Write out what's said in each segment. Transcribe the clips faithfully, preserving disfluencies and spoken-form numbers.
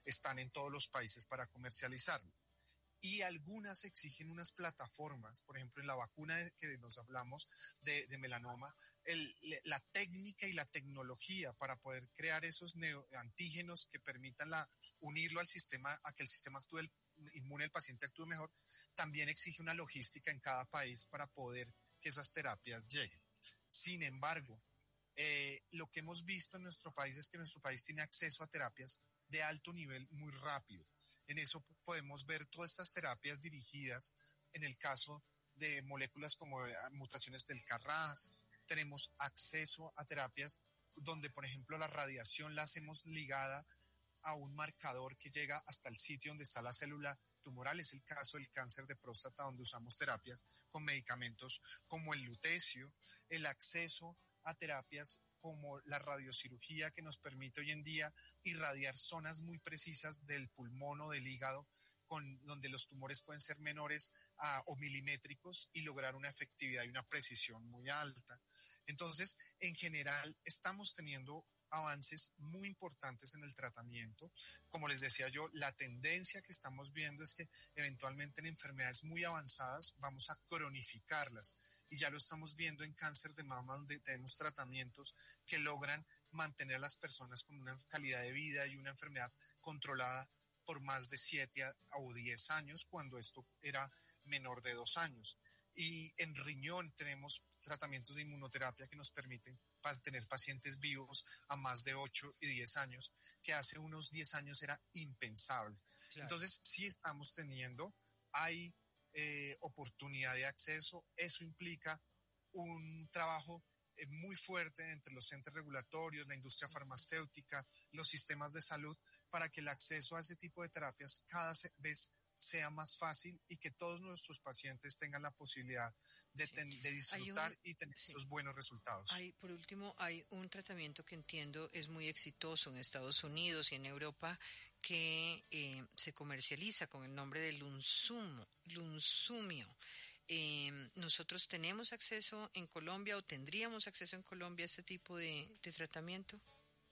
están en todos los países para comercializarlo. Y algunas exigen unas plataformas, por ejemplo, en la vacuna de que nos hablamos de, de melanoma, el, la técnica y la tecnología para poder crear esos neoantígenos que permitan la, unirlo al sistema, a que el sistema actúe, el inmune del paciente actúe mejor, también exige una logística en cada país para poder que esas terapias lleguen. Sin embargo, eh, lo que hemos visto en nuestro país es que nuestro país tiene acceso a terapias de alto nivel muy rápido. En eso podemos ver todas estas terapias dirigidas, en el caso de moléculas como mutaciones del C A R A S, tenemos acceso a terapias donde, por ejemplo, la radiación la hacemos ligada a un marcador que llega hasta el sitio donde está la célula tumoral. Es el caso del cáncer de próstata, donde usamos terapias con medicamentos como el lutecio, el acceso a terapias como la radiocirugía, que nos permite hoy en día irradiar zonas muy precisas del pulmón o del hígado, con, donde los tumores pueden ser menores a, o milimétricos y lograr una efectividad y una precisión muy alta. Entonces, en general, estamos teniendo avances muy importantes en el tratamiento. Como les decía yo, la tendencia que estamos viendo es que eventualmente en enfermedades muy avanzadas vamos a cronificarlas, y ya lo estamos viendo en cáncer de mama, donde tenemos tratamientos que logran mantener a las personas con una calidad de vida y una enfermedad controlada por más de siete o diez años, cuando esto era menor de dos años. Y en riñón tenemos tratamientos de inmunoterapia que nos permiten tener pacientes vivos a más de ocho y diez años, que hace unos diez años era impensable. Claro. Entonces, sí estamos teniendo, hay eh, oportunidad de acceso. Eso implica un trabajo eh, muy fuerte entre los entes regulatorios, la industria farmacéutica, los sistemas de salud, para que el acceso a ese tipo de terapias cada vez sea más fácil y que todos nuestros pacientes tengan la posibilidad de, sí. ten, de disfrutar un, y tener sí. esos buenos resultados. Hay, por último, hay un tratamiento que entiendo es muy exitoso en Estados Unidos y en Europa, que eh, se comercializa con el nombre de Lunsumio. Lunsumio. Eh, ¿Nosotros tenemos acceso en Colombia o tendríamos acceso en Colombia a este tipo de, de tratamiento?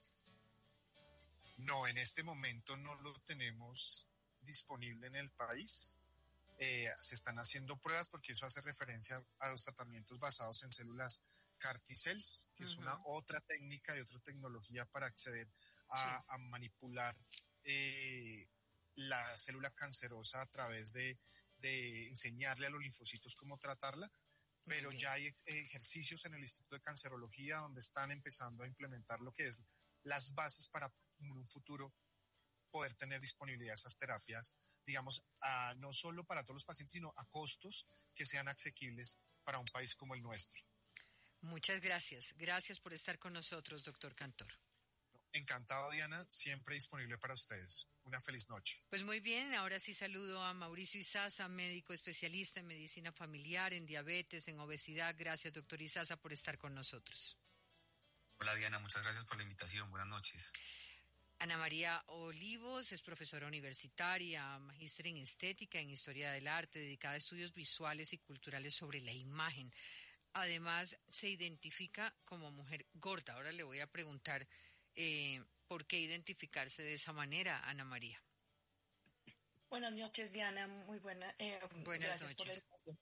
No, en este momento no lo tenemos disponible en el país. Eh, se están haciendo pruebas, porque eso hace referencia a los tratamientos basados en células C A R T-cells, que uh-huh. es una otra técnica y otra tecnología para acceder a, sí. a manipular eh, la célula cancerosa a través de, de enseñarle a los linfocitos cómo tratarla. Pero okay. ya hay ex- ejercicios en el Instituto de Cancerología donde están empezando a implementar lo que es las bases para en un futuro poder tener disponibilidad de esas terapias, digamos, a, no solo para todos los pacientes, sino a costos que sean asequibles para un país como el nuestro. Muchas gracias. Gracias por estar con nosotros, doctor Cantor. Encantado, Diana, siempre disponible para ustedes. Una feliz noche. Pues muy bien, ahora sí saludo a Mauricio Izaza, médico especialista en medicina familiar, en diabetes, en obesidad. Gracias, doctor Izaza, por estar con nosotros. Hola, Diana, muchas gracias por la invitación. Buenas noches. Ana María Olivos es profesora universitaria, magíster en estética, en historia del arte, dedicada a estudios visuales y culturales sobre la imagen. Además, se identifica como mujer gorda. Ahora le voy a preguntar eh, por qué identificarse de esa manera, Ana María. Buenas noches, Diana. Muy buena. Eh, Buenas gracias noches. por la invitación.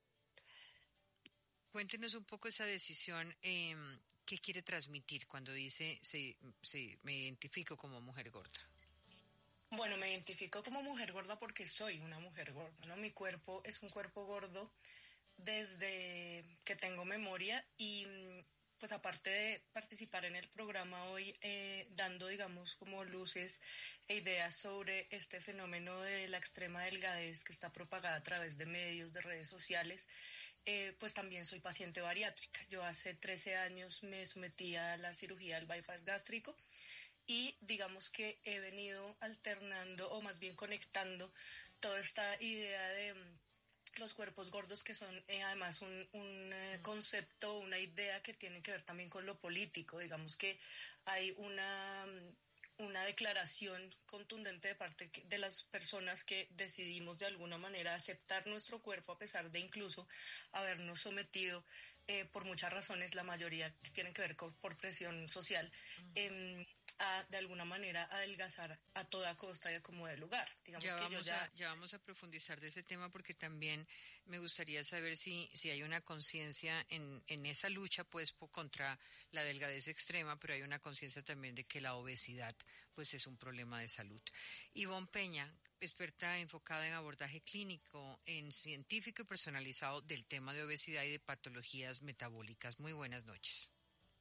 Cuéntenos un poco esa decisión. Eh, ¿Qué quiere transmitir cuando dice se, se, me identifico como mujer gorda? Bueno, me identifico como mujer gorda porque soy una mujer gorda, ¿no? Mi cuerpo es un cuerpo gordo desde que tengo memoria y pues aparte de participar en el programa hoy, eh, dando, digamos, como luces e ideas sobre este fenómeno de la extrema delgadez que está propagada a través de medios, de redes sociales, eh, pues también soy paciente bariátrica. Yo hace trece años me sometí a la cirugía del bypass gástrico y digamos que he venido alternando o más bien conectando toda esta idea de los cuerpos gordos, que son eh, además un, un eh, concepto, una idea que tiene que ver también con lo político. Digamos que hay una, una declaración contundente de parte de las personas que decidimos de alguna manera aceptar nuestro cuerpo a pesar de incluso habernos sometido eh, por muchas razones, la mayoría tienen que ver con, por presión social, uh-huh. eh, a, de alguna manera, adelgazar a toda costa y como de lugar. Digamos ya, que vamos yo ya... A, ya vamos a profundizar de ese tema porque también me gustaría saber si, si hay una conciencia en, en esa lucha pues por, contra la delgadez extrema, pero hay una conciencia también de que la obesidad pues es un problema de salud. Ivonne Peña, experta enfocada en abordaje clínico, en científico y personalizado del tema de obesidad y de patologías metabólicas. Muy buenas noches.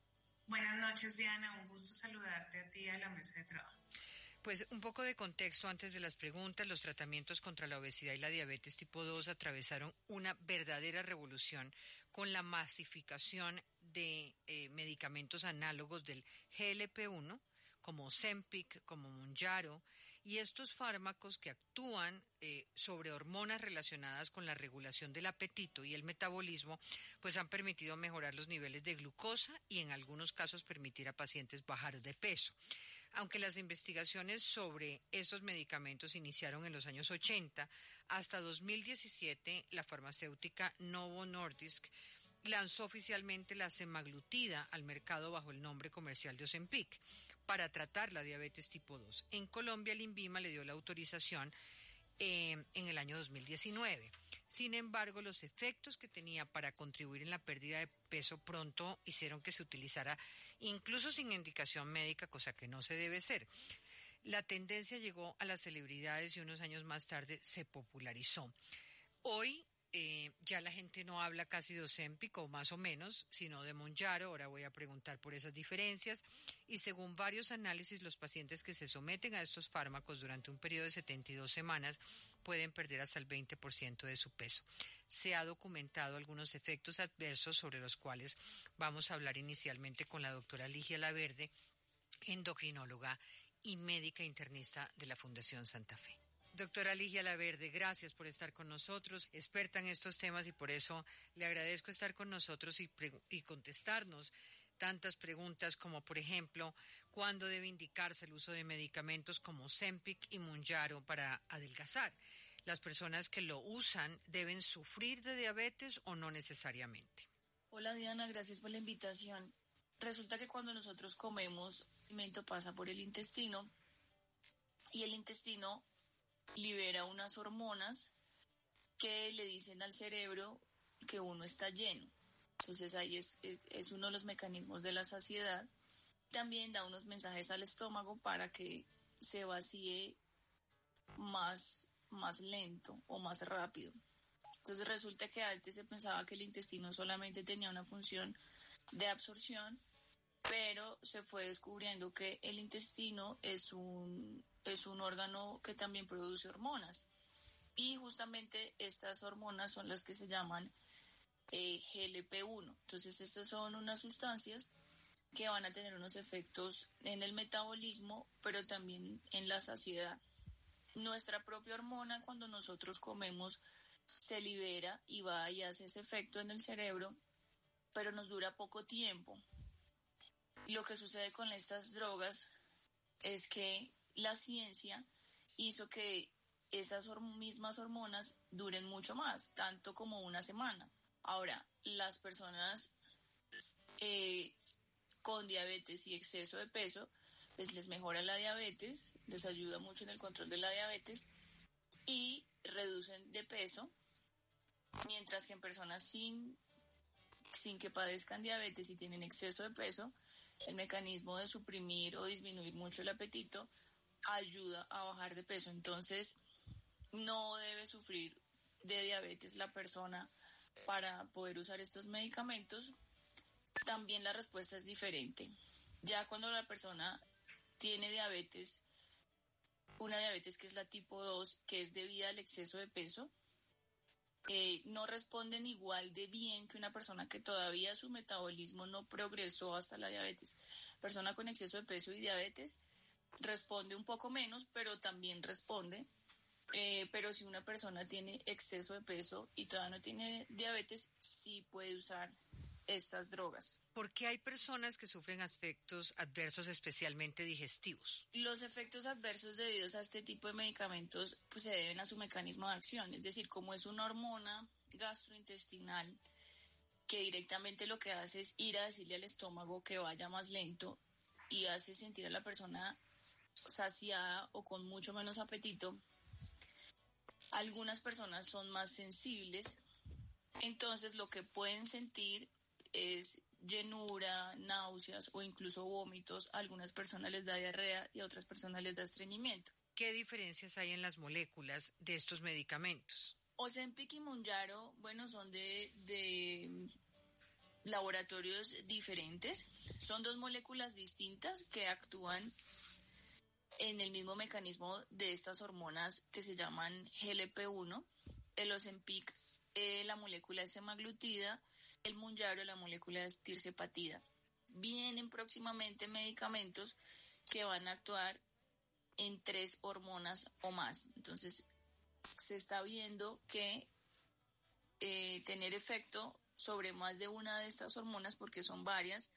Buenas noches, Diana. Un gusto saludarte a ti y a la mesa de trabajo. Pues un poco de contexto antes de las preguntas. Los tratamientos contra la obesidad y la diabetes tipo dos atravesaron una verdadera revolución con la masificación de eh, medicamentos análogos del G L P uno, como Ozempic, como Mounjaro, y estos fármacos que actúan eh, sobre hormonas relacionadas con la regulación del apetito y el metabolismo, pues han permitido mejorar los niveles de glucosa y en algunos casos permitir a pacientes bajar de peso. Aunque las investigaciones sobre estos medicamentos iniciaron en los años ochenta, hasta dos mil diecisiete la farmacéutica Novo Nordisk lanzó oficialmente la semaglutida al mercado bajo el nombre comercial de Ozempic para tratar la diabetes tipo dos. En Colombia, el INVIMA le dio la autorización eh, en el año dos mil diecinueve. Sin embargo, los efectos que tenía para contribuir en la pérdida de peso pronto hicieron que se utilizara incluso sin indicación médica, cosa que no se debe hacer. La tendencia llegó a las celebridades y unos años más tarde se popularizó. Hoy Eh, ya la gente no habla casi de Ozempic o más o menos, sino de Mounjaro. Ahora voy a preguntar por esas diferencias. Y según varios análisis, los pacientes que se someten a estos fármacos durante un periodo de setenta y dos semanas pueden perder hasta el veinte por ciento de su peso. Se ha documentado algunos efectos adversos sobre los cuales vamos a hablar inicialmente con la doctora Ligia Laverde, endocrinóloga y médica internista de la Fundación Santa Fe. Doctora Ligia Laverde, gracias por estar con nosotros, experta en estos temas, y por eso le agradezco estar con nosotros y, pre- y contestarnos tantas preguntas como, por ejemplo, ¿cuándo debe indicarse el uso de medicamentos como Ozempic y Mounjaro para adelgazar? ¿Las personas que lo usan deben sufrir de diabetes o no necesariamente? Hola Diana, gracias por la invitación. Resulta que cuando nosotros comemos, el alimento pasa por el intestino y el intestino libera unas hormonas que le dicen al cerebro que uno está lleno. Entonces ahí es, es, es uno de los mecanismos de la saciedad. También da unos mensajes al estómago para que se vacíe más, más lento o más rápido. Entonces resulta que antes se pensaba que el intestino solamente tenía una función de absorción, pero se fue descubriendo que el intestino es un, es un órgano que también produce hormonas. Y justamente estas hormonas son las que se llaman eh, G L P uno. Entonces estas son unas sustancias que van a tener unos efectos en el metabolismo, pero también en la saciedad. Nuestra propia hormona, cuando nosotros comemos, se libera y va y hace ese efecto en el cerebro, pero nos dura poco tiempo. Lo que sucede con estas drogas es que la ciencia hizo que esas horm- mismas hormonas duren mucho más, tanto como una semana. Ahora, las personas eh, con diabetes y exceso de peso, pues les mejora la diabetes, les ayuda mucho en el control de la diabetes y reducen de peso, mientras que en personas sin, sin que padezcan diabetes y tienen exceso de peso, el mecanismo de suprimir o disminuir mucho el apetito ayuda a bajar de peso. Entonces, no debe sufrir de diabetes la persona para poder usar estos medicamentos. También la respuesta es diferente. Ya cuando la persona tiene diabetes, una diabetes que es la tipo dos, que es debida al exceso de peso, eh, no responden igual de bien que una persona que todavía su metabolismo no progresó hasta la diabetes. Persona con exceso de peso y diabetes responde un poco menos, pero también responde. Eh, pero si una persona tiene exceso de peso y todavía no tiene diabetes, sí puede usar estas drogas. ¿Por qué hay personas que sufren efectos adversos especialmente digestivos? Los efectos adversos debidos a este tipo de medicamentos pues se deben a su mecanismo de acción, es decir, como es una hormona gastrointestinal que directamente lo que hace es ir a decirle al estómago que vaya más lento, y hace sentir a la persona saciada o con mucho menos apetito. Algunas personas son más sensibles, entonces lo que pueden sentir es llenura, náuseas o incluso vómitos. A algunas personas les da diarrea y a otras personas les da estreñimiento. ¿Qué diferencias hay en las moléculas de estos medicamentos? Ozempic y Mounjaro, bueno, son de, de laboratorios diferentes. Son dos moléculas distintas que actúan en el mismo mecanismo de estas hormonas que se llaman G L P uno. El Ozempic, eh, la molécula es semaglutida, el Mounjaro, la molécula es tirzepatida. Vienen próximamente medicamentos que van a actuar en tres hormonas o más. Entonces, se está viendo que eh, tener efecto sobre más de una de estas hormonas, porque son varias,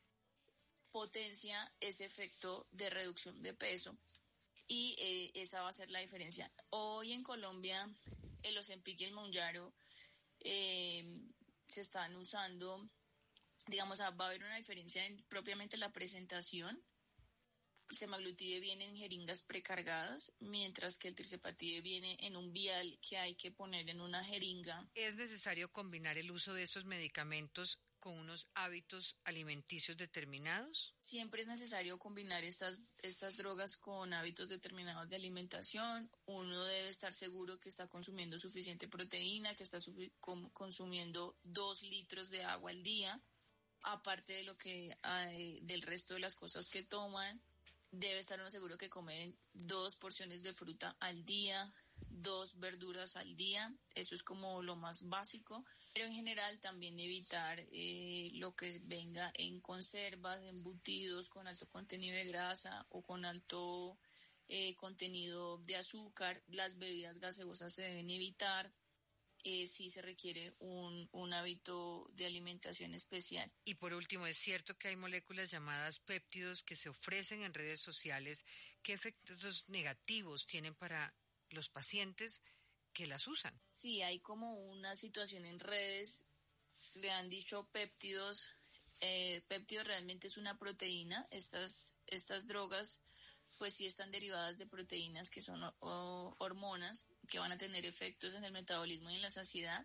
potencia ese efecto de reducción de peso y eh, esa va a ser la diferencia. Hoy en Colombia el Ozempic y el Mounjaro eh, se están usando, digamos, va a haber una diferencia en propiamente la presentación. El semaglutide viene en jeringas precargadas, mientras que el tirzepatide viene en un vial que hay que poner en una jeringa. ¿Es necesario combinar el uso de estos medicamentos con unos hábitos alimenticios determinados? Siempre es necesario combinar estas, estas drogas con hábitos determinados de alimentación. Uno debe estar seguro que está consumiendo suficiente proteína, que está sufi- com- consumiendo dos litros de agua al día, aparte de lo que eh, del resto de las cosas que toman. Debe estar uno seguro que come dos porciones de fruta al día, dos verduras al día, eso es como lo más básico, pero en general también evitar eh, lo que venga en conservas, embutidos con alto contenido de grasa o con alto eh, contenido de azúcar. Las bebidas gaseosas se deben evitar. Eh, sí se requiere un, un hábito de alimentación especial. Y por último, ¿es cierto que hay moléculas llamadas péptidos que se ofrecen en redes sociales? ¿Qué efectos negativos tienen para los pacientes que las usan? Sí, hay como una situación en redes, le han dicho péptidos. Eh, péptidos realmente es una proteína. Estas, estas drogas pues sí están derivadas de proteínas que son o, hormonas que van a tener efectos en el metabolismo y en la saciedad.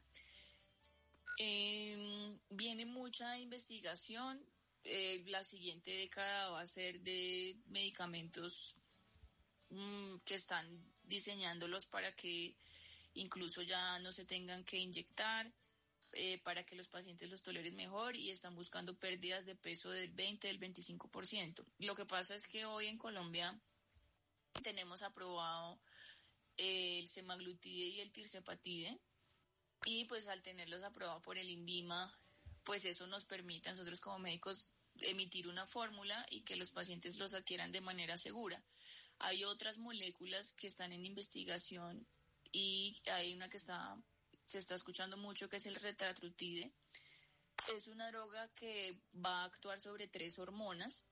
Eh, viene mucha investigación. Eh, la siguiente década va a ser de medicamentos mmm, que están diseñándolos para que incluso ya no se tengan que inyectar, eh, para que los pacientes los toleren mejor, y están buscando pérdidas de peso del veinte, del veinticinco por ciento. Lo que pasa es que hoy en Colombia tenemos aprobado eh, el semaglutide y el tirzepatide, y pues al tenerlos aprobados por el INVIMA, pues eso nos permite a nosotros como médicos emitir una fórmula y que los pacientes los adquieran de manera segura. Hay otras moléculas que están en investigación y hay una que está se está escuchando mucho, que es el retratrutide. Es una droga que va a actuar sobre tres hormonas.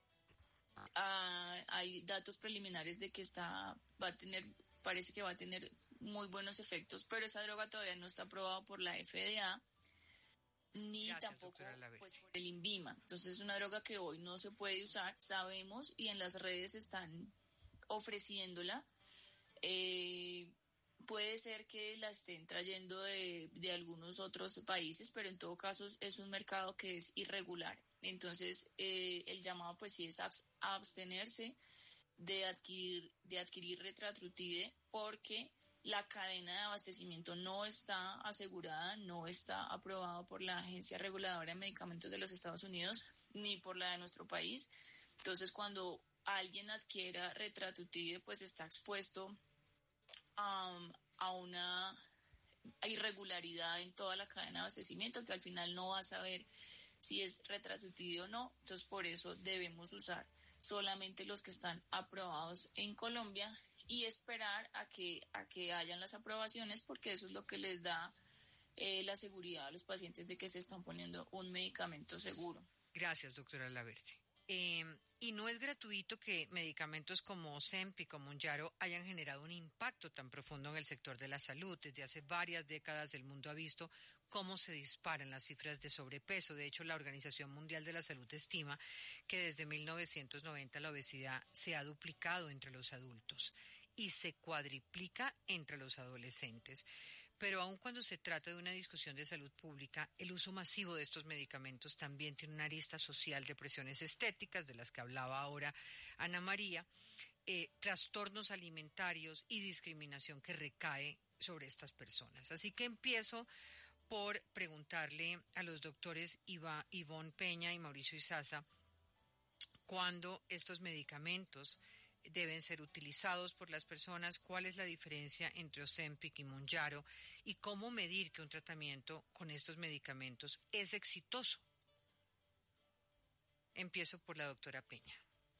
Ah, hay datos preliminares de que está va a tener parece que va a tener muy buenos efectos, pero esa droga todavía no está aprobada por la F D A ni Gracias, tampoco pues, por el INVIMA. Entonces es una droga que hoy no se puede usar, sabemos, y en las redes están ofreciéndola. Eh, puede ser que la estén trayendo de, de algunos otros países, pero en todo caso es un mercado que es irregular. Entonces eh, el llamado pues sí es a abstenerse de adquirir, de adquirir retratrutide, porque la cadena de abastecimiento no está asegurada, no está aprobada por la Agencia Reguladora de Medicamentos de los Estados Unidos ni por la de nuestro país. Entonces, cuando alguien adquiera retratrutide, pues está expuesto um, a una irregularidad en toda la cadena de abastecimiento, que al final no va a saber si es retratrutide o no. Entonces, por eso debemos usar solamente los que están aprobados en Colombia y esperar a que a que hayan las aprobaciones, porque eso es lo que les da eh, la seguridad a los pacientes de que se están poniendo un medicamento seguro. Gracias, doctora Laverde. Eh, y no es gratuito que medicamentos como Ozempic o Mounjaro hayan generado un impacto tan profundo en el sector de la salud. Desde hace varias décadas el mundo ha visto cómo se disparan las cifras de sobrepeso. De hecho, la Organización Mundial de la Salud estima que desde mil novecientos noventa la obesidad se ha duplicado entre los adultos y se cuadriplica entre los adolescentes. Pero aun cuando se trata de una discusión de salud pública, el uso masivo de estos medicamentos también tiene una arista social de presiones estéticas, de las que hablaba ahora Ana María, eh, trastornos alimentarios y discriminación que recae sobre estas personas. Así que empiezo por preguntarle a los doctores Iva, Ivonne Peña y Mauricio Izaza cuándo estos medicamentos deben ser utilizados por las personas, cuál es la diferencia entre Ozempic y Mounjaro y cómo medir que un tratamiento con estos medicamentos es exitoso. Empiezo por la doctora Peña.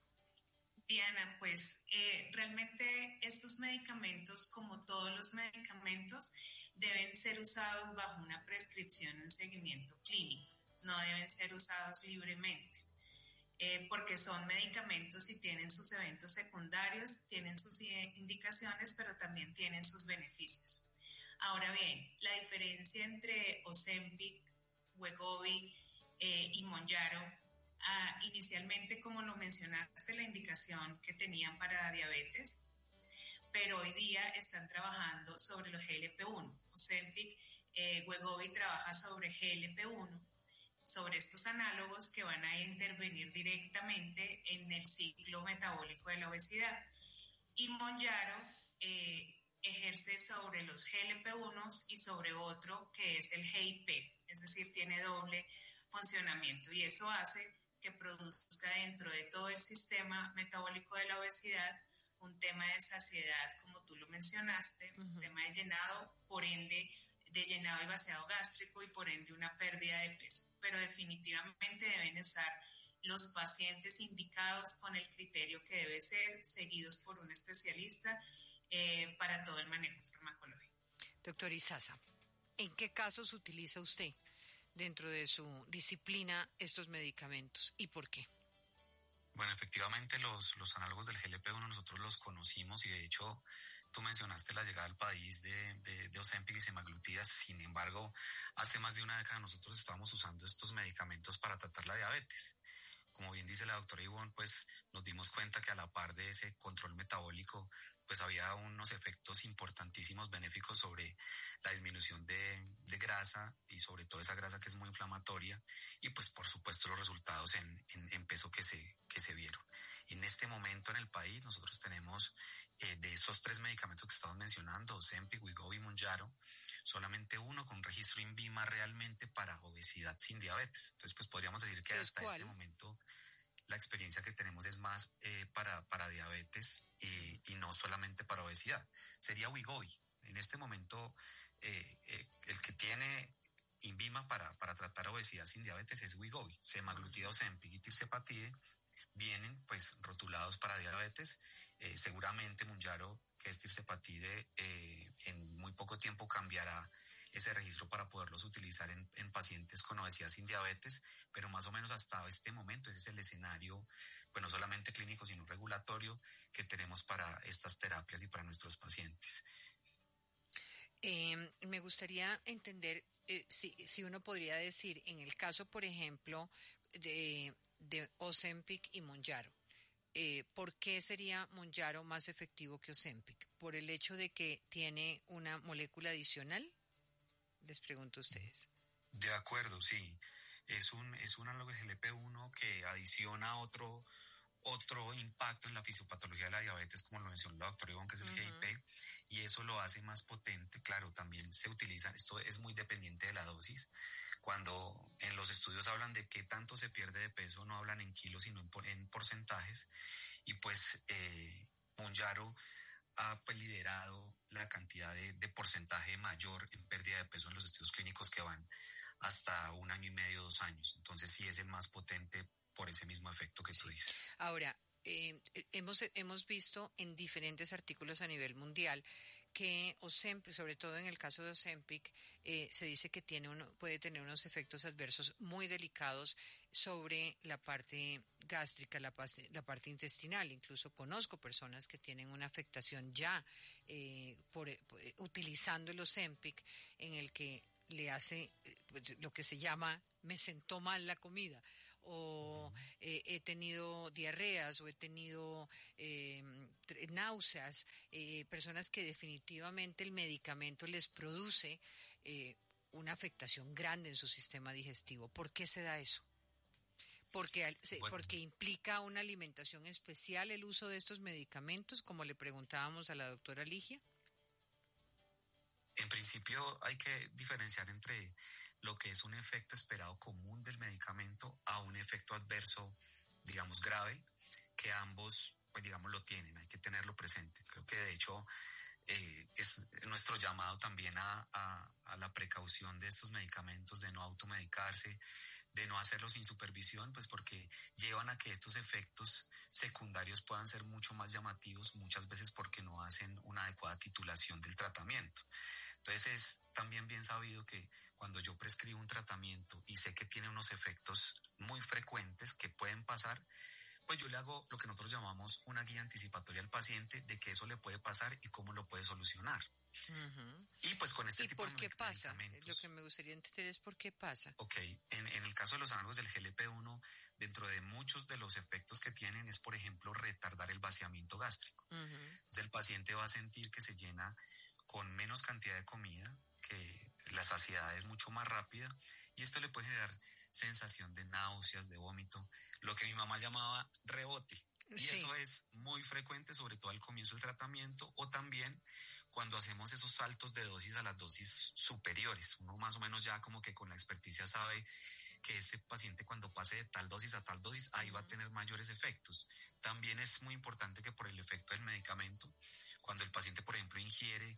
Diana, pues eh, realmente estos medicamentos, como todos los medicamentos, deben ser usados bajo una prescripción y un seguimiento clínico, no deben ser usados libremente. Eh, porque son medicamentos y tienen sus eventos secundarios, tienen sus indicaciones, pero también tienen sus beneficios. Ahora bien, la diferencia entre Ozempic, Wegovy eh, y Mounjaro, ah, inicialmente, como lo mencionaste, la indicación que tenían para diabetes, pero hoy día están trabajando sobre los G L P uno. Ozempic, eh, Wegovy trabaja sobre G L P uno, sobre estos análogos que van a intervenir directamente en el ciclo metabólico de la obesidad. Y Mounjaro eh, ejerce sobre los G L P uno y sobre otro que es el G I P, es decir, tiene doble funcionamiento y eso hace que produzca dentro de todo el sistema metabólico de la obesidad un tema de saciedad, como tú lo mencionaste, uh-huh. un tema de llenado, por ende de llenado y vaciado gástrico y por ende una pérdida de peso. Pero definitivamente deben usar los pacientes indicados con el criterio que debe ser, seguidos por un especialista eh, para todo el manejo farmacológico. Doctor Izaza, ¿en qué casos utiliza usted dentro de su disciplina estos medicamentos y por qué? Bueno, efectivamente los, los análogos del G L P uno nosotros los conocimos y de hecho tú mencionaste la llegada al país de, de, de Ozempic y semaglutidas. Sin embargo, hace más de una década nosotros estábamos usando estos medicamentos para tratar la diabetes. Como bien dice la doctora Ivonne, pues nos dimos cuenta que a la par de ese control metabólico, pues había unos efectos importantísimos benéficos sobre la disminución de, de grasa y sobre todo esa grasa que es muy inflamatoria y pues por supuesto los resultados en, en, en peso que se, que se vieron. En este momento en el país nosotros tenemos eh, de esos tres medicamentos que estamos mencionando, Ozempic, Wegovy y Mounjaro, solamente uno con registro INVIMA realmente para obesidad sin diabetes. Entonces pues podríamos decir que hasta ¿cuál? Este momento la experiencia que tenemos es más eh, para, para diabetes y, y no solamente para obesidad. Sería Wegovy. En este momento eh, eh, el que tiene INVIMA para, para tratar obesidad sin diabetes es Wegovy. Semaglutida, Ozempic y tirzepatide vienen pues rotulados para diabetes. Eh, seguramente Mounjaro, que es tirzepatide, eh, en muy poco tiempo cambiará ese registro para poderlos utilizar en, en pacientes con obesidad sin diabetes, pero más o menos hasta este momento ese es el escenario, pues no solamente clínico sino regulatorio que tenemos para estas terapias y para nuestros pacientes. Eh, me gustaría entender eh, si, si uno podría decir, en el caso, por ejemplo, de, de Ozempic y Mounjaro, eh, ¿por qué sería Mounjaro más efectivo que Ozempic? ¿Por el hecho de que tiene una molécula adicional? Les pregunto a ustedes. De acuerdo, sí. Es un, es un análogo de G L P uno que adiciona otro, otro impacto en la fisiopatología de la diabetes, como lo mencionó la doctora Ivonne, que es el uh-huh. G I P, y eso lo hace más potente. Claro, también se utiliza, esto es muy dependiente de la dosis. Cuando en los estudios hablan de qué tanto se pierde de peso, no hablan en kilos, sino en, en porcentajes. Y pues eh, Mounjaro ha pues, liderado la cantidad de, de porcentaje mayor en pérdida de peso en los estudios clínicos que van hasta un año y medio, dos años. Entonces sí es el más potente por ese mismo efecto que tú dices. Ahora, eh, hemos, hemos visto en diferentes artículos a nivel mundial que Ozempic, sobre todo en el caso de Ozempic, eh, se dice que tiene uno, puede tener unos efectos adversos muy delicados sobre la parte gástrica, la, la parte intestinal. Incluso conozco personas que tienen una afectación ya eh, por, por, utilizando el Ozempic, en el que le hace pues, lo que se llama me sentó mal la comida, o eh, he tenido diarreas, o he tenido eh, náuseas, eh, personas que definitivamente el medicamento les produce eh, una afectación grande en su sistema digestivo. ¿Por qué se da eso? Porque, bueno. porque implica una alimentación especial el uso de estos medicamentos, como le preguntábamos a la doctora Ligia. En principio hay que diferenciar entre lo que es un efecto esperado común del medicamento a un efecto adverso, digamos, grave, que ambos, pues digamos, lo tienen, hay que tenerlo presente. Creo que de hecho eh, es nuestro llamado también a, a, a la precaución de estos medicamentos, de no automedicarse, de no hacerlo sin supervisión, pues porque llevan a que estos efectos secundarios puedan ser mucho más llamativos, muchas veces porque no hacen una adecuada titulación del tratamiento. Entonces es también bien sabido que cuando yo prescribo un tratamiento y sé que tiene unos efectos muy frecuentes que pueden pasar, pues yo le hago lo que nosotros llamamos una guía anticipatoria al paciente de que eso le puede pasar y cómo lo puede solucionar. Uh-huh. Y pues con este ¿Y tipo por de qué pasa? medicamentos. Lo que me gustaría entender es por qué pasa. Ok, en, en el caso de los análogos del G L P uno, dentro de muchos de los efectos que tienen es, por ejemplo, retardar el vaciamiento gástrico. Uh-huh. Entonces el paciente va a sentir que se llena con menos cantidad de comida, que la saciedad es mucho más rápida, y esto le puede generar sensación de náuseas, de vómito, lo que mi mamá llamaba rebote. Y sí. Eso es muy frecuente, sobre todo al comienzo del tratamiento, o también cuando hacemos esos saltos de dosis a las dosis superiores. Uno más o menos ya como que con la experticia sabe que este paciente cuando pase de tal dosis a tal dosis, ahí va a tener mayores efectos. También es muy importante que por el efecto del medicamento, cuando el paciente, por ejemplo, ingiere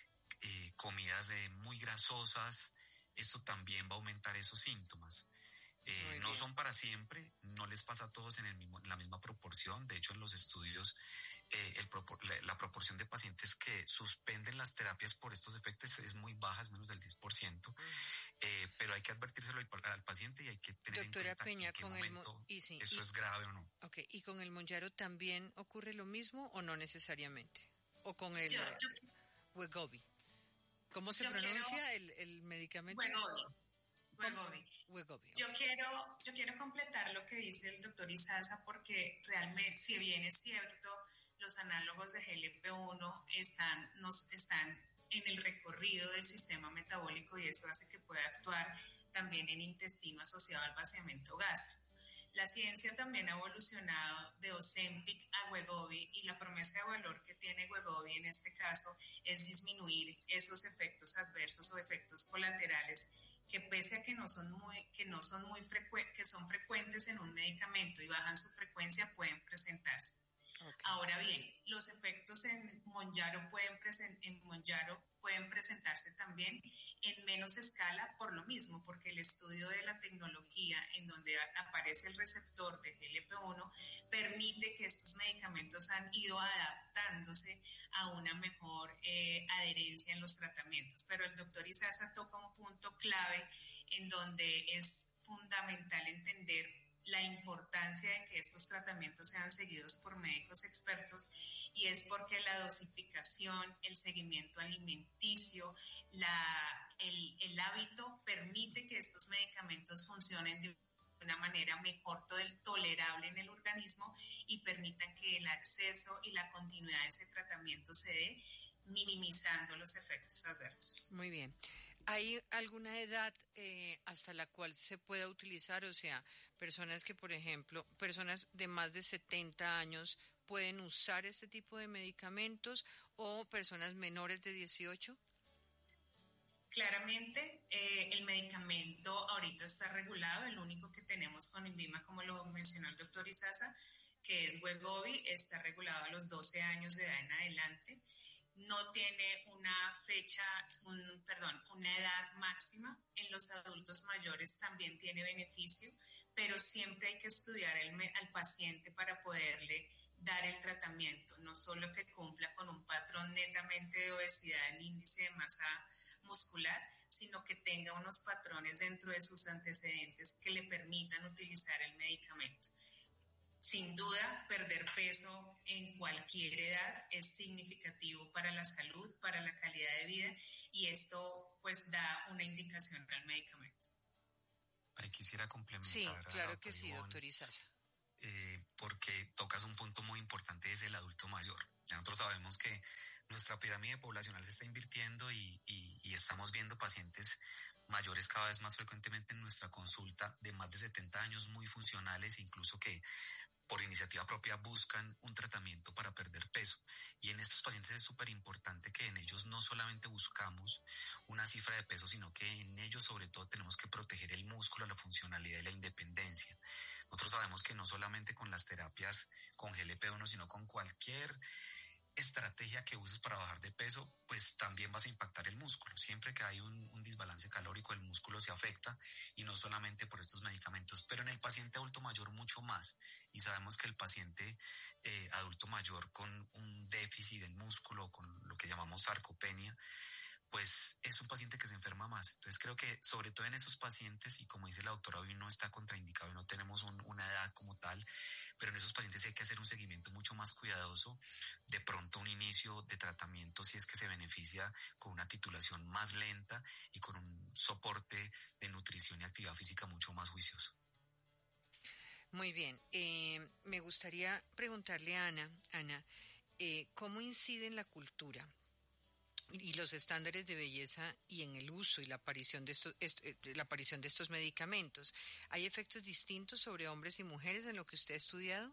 eh, comidas eh, muy grasosas, esto también va a aumentar esos síntomas. Eh, no son para siempre, no les pasa a todos en, el mismo, en la misma proporción. De hecho, en los estudios, eh, el propor- la, la proporción de pacientes que suspenden las terapias por estos efectos es muy baja, es menos del diez por ciento. Mm. Eh, pero hay que advertírselo al, al paciente y hay que tener Doctora en cuenta Peña, en qué con momento el, y sí, eso y, es grave o no. Ok, ¿y con el Mounjaro también ocurre lo mismo o no necesariamente? ¿O con el yo, yo, Wegovy? ¿Cómo se pronuncia el, el medicamento? Wegovy. Wegovy. Wegovy. Yo quiero, yo quiero completar lo que dice el doctor Izaza, porque realmente, si bien es cierto, los análogos de G L P uno están, nos están en el recorrido del sistema metabólico y eso hace que pueda actuar también en intestino asociado al vaciamiento gástrico. La ciencia también ha evolucionado de Ozempic a Wegovy y la promesa de valor que tiene Wegovy en este caso es disminuir esos efectos adversos o efectos colaterales que pese a que no son muy que no son muy frecu- que son frecuentes en un medicamento y bajan su frecuencia, pueden presentarse. Okay. Ahora bien, los efectos en Mounjaro pueden presen- en Mounjaro pueden presentarse también en menos escala por lo mismo, porque el estudio de la tecnología en donde a- aparece el receptor de G L P uno permite que estos medicamentos han ido adaptándose a una mejor eh, adherencia en los tratamientos. Pero el doctor Izaza toca un punto clave en donde es fundamental entender la importancia de que estos tratamientos sean seguidos por médicos expertos, y es porque la dosificación, el seguimiento alimenticio, la, el, el hábito permite que estos medicamentos funcionen de una manera mejor tolerable en el organismo y permitan que el acceso y la continuidad de ese tratamiento se dé, minimizando los efectos adversos. Muy bien. ¿Hay alguna edad eh, hasta la cual se pueda utilizar? O sea, personas que, por ejemplo, personas de más de setenta años pueden usar este tipo de medicamentos, o personas menores de dieciocho. Claramente, eh, el medicamento ahorita está regulado. El único que tenemos con INVIMA, como lo mencionó el doctor Izaza, que es Wegovy, está regulado a los doce años de edad en adelante. No tiene una fecha, un, perdón, una edad máxima. En los adultos mayores también tiene beneficio, pero siempre hay que estudiar el, al paciente para poderle dar el tratamiento, no solo que cumpla con un patrón netamente de obesidad en índice de masa muscular, sino que tenga unos patrones dentro de sus antecedentes que le permitan utilizar el medicamento. sin duda, perder peso en cualquier edad es significativo para la salud, para la calidad de vida, y esto pues da una indicación al medicamento. Ahí quisiera complementar. Sí, claro a que sí, doctor Izaza. Eh, porque tocas un punto muy importante, es el adulto mayor. Ya nosotros sabemos que nuestra pirámide poblacional se está invirtiendo y, y, y estamos viendo pacientes mayores cada vez más frecuentemente en nuestra consulta, de más de setenta años, muy funcionales, incluso que por iniciativa propia buscan un tratamiento para perder peso. Y en estos pacientes es súper importante que en ellos no solamente buscamos una cifra de peso, sino que en ellos sobre todo tenemos que proteger el músculo, la funcionalidad y la independencia. Nosotros sabemos que no solamente con las terapias con G L P uno, sino con cualquier estrategia que uses para bajar de peso, pues también vas a impactar el músculo. Siempre que hay un, un desbalance calórico, el músculo se afecta, y no solamente por estos medicamentos, pero en el paciente adulto mayor mucho más. Y sabemos que el paciente eh, adulto mayor con un déficit del músculo, con lo que llamamos sarcopenia, pues es un paciente que se enferma más. Entonces creo que sobre todo en esos pacientes, y como dice la doctora, hoy no está contraindicado, no tenemos un, una edad como tal, pero en esos pacientes hay que hacer un seguimiento mucho más cuidadoso, de pronto un inicio de tratamiento si es que se beneficia con una titulación más lenta y con un soporte de nutrición y actividad física mucho más juicioso. Muy bien, eh, me gustaría preguntarle a Ana, Ana, eh, ¿cómo incide en la cultura y los estándares de belleza y en el uso y la aparición de estos est, la aparición de estos medicamentos? ¿Hay efectos distintos sobre hombres y mujeres en lo que usted ha estudiado?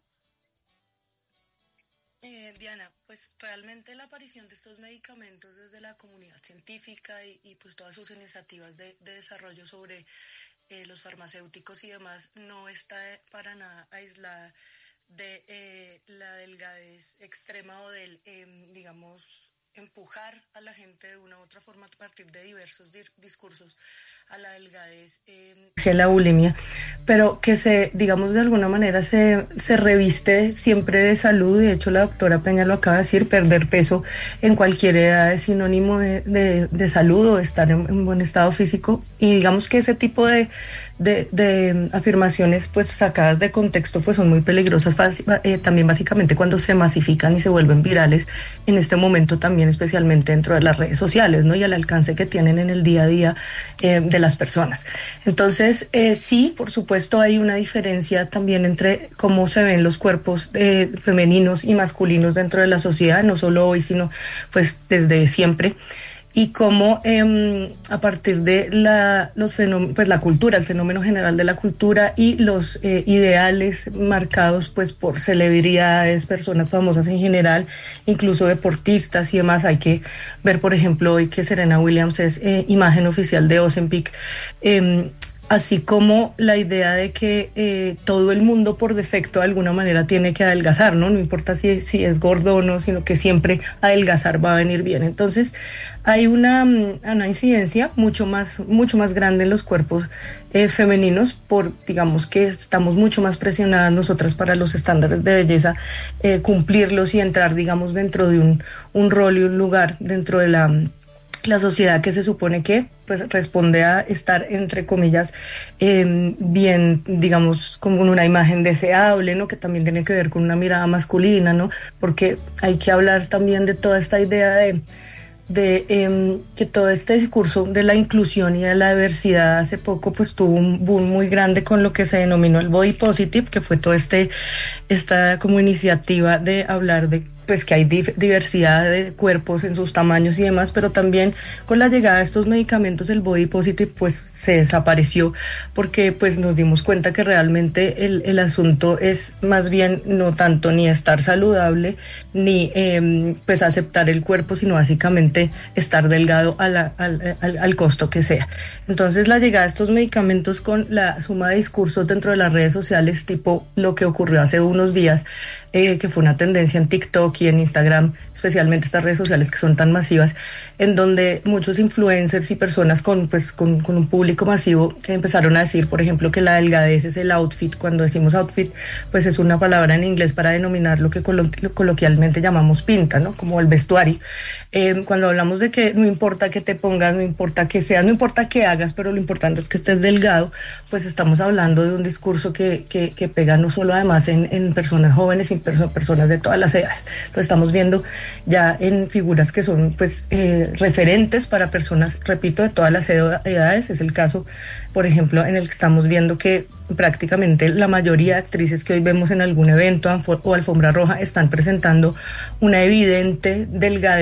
Eh, Diana, pues realmente la aparición de estos medicamentos desde la comunidad científica y, y pues todas sus iniciativas de, de desarrollo sobre eh, los farmacéuticos y demás no está para nada aislada de eh, la delgadez extrema o del, eh, digamos, empujar a la gente de una u otra forma a partir de diversos dir- discursos a la delgadez, eh, hacia la bulimia, pero que se, digamos, de alguna manera se, se reviste siempre de salud. De hecho, la doctora Peña lo acaba de decir, perder peso en cualquier edad es sinónimo de, de, de salud o de estar en, en buen estado físico, y digamos que ese tipo de, de, de afirmaciones pues sacadas de contexto pues son muy peligrosas, eh, también básicamente cuando se masifican y se vuelven virales en este momento también, especialmente dentro de las redes sociales, ¿no? Y al alcance que tienen en el día a día eh, de las personas. Entonces, eh, sí, por supuesto hay una diferencia también entre cómo se ven los cuerpos eh, femeninos y masculinos dentro de la sociedad, no solo hoy, sino pues desde siempre. Y cómo eh, a partir de la, los fenómenos, pues la cultura, el fenómeno general de la cultura y los eh, ideales marcados pues por celebridades, personas famosas en general, incluso deportistas y demás. Hay que ver, por ejemplo, hoy que Serena Williams es eh, imagen oficial de Ozempic, eh, así como la idea de que eh, todo el mundo por defecto de alguna manera tiene que adelgazar, ¿no? No importa si, si es gordo o no, sino que siempre adelgazar va a venir bien. Entonces, hay una, una incidencia mucho más, mucho más grande en los cuerpos eh, femeninos, por, digamos que estamos mucho más presionadas nosotras para los estándares de belleza, eh, cumplirlos y entrar, digamos, dentro de un, un rol y un lugar dentro de la... la sociedad que se supone que pues responde a estar, entre comillas, eh, bien, digamos, con una imagen deseable, ¿no? Que también tiene que ver con una mirada masculina, ¿no? Porque hay que hablar también de toda esta idea de, de eh, que todo este discurso de la inclusión y de la diversidad hace poco pues tuvo un boom muy grande con lo que se denominó el body positive, que fue toda este, esta como iniciativa de hablar de pues que hay dif- diversidad de cuerpos en sus tamaños y demás, pero también con la llegada de estos medicamentos el body positive pues se desapareció, porque pues nos dimos cuenta que realmente el, el asunto es más bien no tanto ni estar saludable ni eh, pues aceptar el cuerpo, sino básicamente estar delgado a la, al, al, al costo que sea. Entonces la llegada de estos medicamentos con la suma de discursos dentro de las redes sociales, tipo lo que ocurrió hace unos días, eh, que fue una tendencia en TikTok y en Instagram, especialmente estas redes sociales que son tan masivas, en donde muchos influencers y personas con, pues, con, con un público masivo empezaron a decir, por ejemplo, que la delgadez es el outfit. Cuando decimos outfit, pues es una palabra en inglés para denominar lo que colo coloquialmente llamamos pinta, ¿no? Como el vestuario. Eh, cuando hablamos de que no importa que te pongas, no importa que seas, no importa qué hagas, pero lo importante es que estés delgado, pues estamos hablando de un discurso que, que, que pega no solo además en, en personas jóvenes, sino en personas de todas las edades. Lo estamos viendo ya en figuras que son pues eh, referentes para personas, repito, de todas las edades. Es el caso, por ejemplo, en el que estamos viendo que prácticamente la mayoría de actrices que hoy vemos en algún evento o alfombra roja están presentando una evidente delgadez